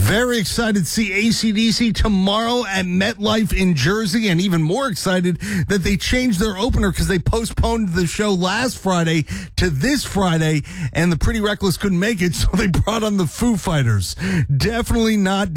Very excited to see AC/DC tomorrow at MetLife in Jersey, and even more excited that they changed their opener because they postponed the show last Friday to this Friday, and the Pretty Reckless couldn't make it, so they brought on the Foo Fighters. Definitely not